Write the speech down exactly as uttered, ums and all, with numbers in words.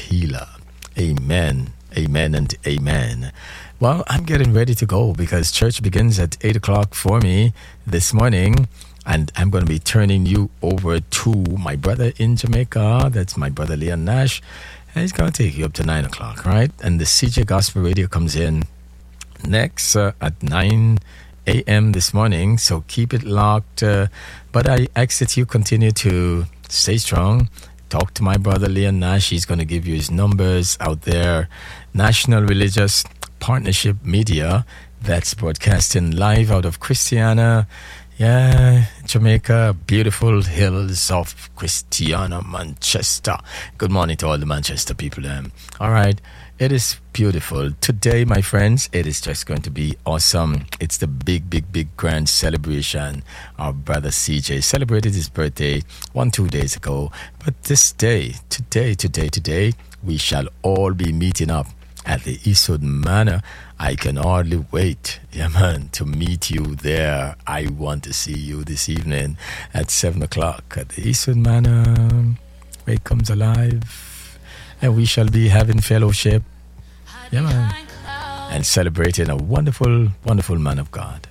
healer. Amen. Amen and amen. Well, I'm getting ready to go because church begins at eight o'clock for me this morning. And I'm going to be turning you over to my brother in Jamaica. That's my brother Leon Nash. And he's going to take you up to nine o'clock, right? And the C J Gospel Radio comes in next uh, at nine a.m. this morning. So keep it locked. Uh, but I ask that you continue to stay strong. Talk to my brother Leon Nash. He's going to give you his numbers out there. National Religious Partnership Media. That's broadcasting live out of Christiana. Yeah, Jamaica, beautiful hills of Christiana, Manchester. Good morning to all the Manchester people. Um, all right, it is beautiful. Today, my friends, it is just going to be awesome. It's the big, big, big grand celebration. Our brother C J celebrated his birthday one, two days ago. But this day, today, today, today, we shall all be meeting up at the Eastwood Manor. I can hardly wait, yeah man, to meet you there. I want to see you this evening at seven o'clock at the Eastwood Manor. Wake comes alive, and we shall be having fellowship, yeah man, and celebrating a wonderful, wonderful man of God.